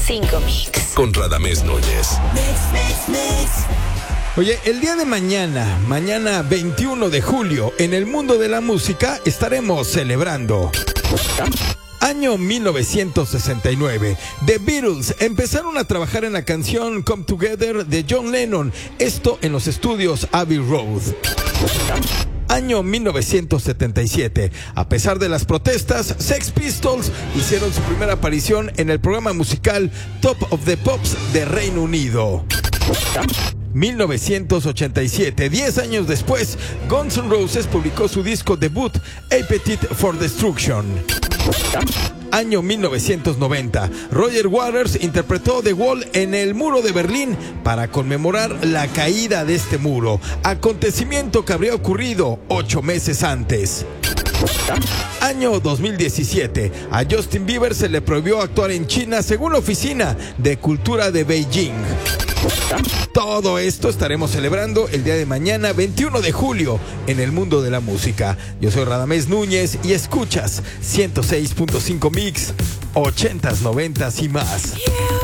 100.5 Mix. Con Radamés Núñez. Oye, el día de mañana 21 de julio, en el mundo de la música estaremos celebrando. Año 1969. The Beatles empezaron a trabajar en la canción Come Together de John Lennon, esto en los estudios Abbey Road. Año 1977. A pesar de las protestas, Sex Pistols hicieron su primera aparición en el programa musical Top of the Pops de Reino Unido. 1987, 10 años después, Guns N' Roses publicó su disco debut, Appetite for Destruction. Año 1990, Roger Waters interpretó The Wall en el muro de Berlín para conmemorar la caída de este muro, acontecimiento que habría ocurrido 8 meses antes. Año 2017, a Justin Bieber se le prohibió actuar en China según la Oficina de Cultura de Beijing. Todo esto estaremos celebrando el día de mañana, 21 de julio, en el mundo de la música. Yo soy Radamés Núñez y escuchas 106.5 Mix, 80s, 90s y más.